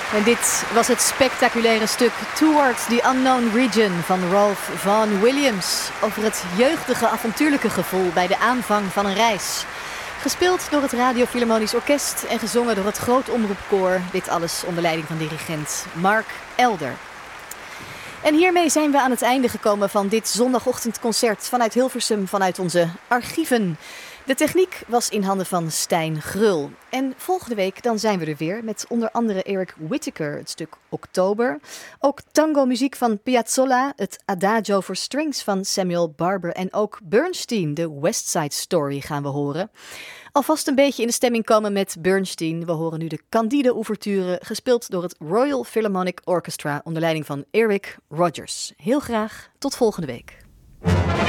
En dit was het spectaculaire stuk Towards the Unknown Region van Ralph Vaughan Williams. Over het jeugdige, avontuurlijke gevoel bij de aanvang van een reis. Gespeeld door het Radio Philharmonisch Orkest en gezongen door het Groot Omroepkoor. Dit alles onder leiding van dirigent Mark Elder. En hiermee zijn we aan het einde gekomen van dit zondagochtendconcert vanuit Hilversum, vanuit onze archieven. De techniek was in handen van Stijn Grul. En volgende week dan zijn we er weer met onder andere Eric Whittaker, het stuk Oktober. Ook tango-muziek van Piazzolla, het Adagio for Strings van Samuel Barber en ook Bernstein, de West Side Story gaan we horen. Alvast een beetje in de stemming komen met Bernstein. We horen nu de Candide-ouverture, gespeeld door het Royal Philharmonic Orchestra onder leiding van Eric Rodgers. Heel graag, tot volgende week.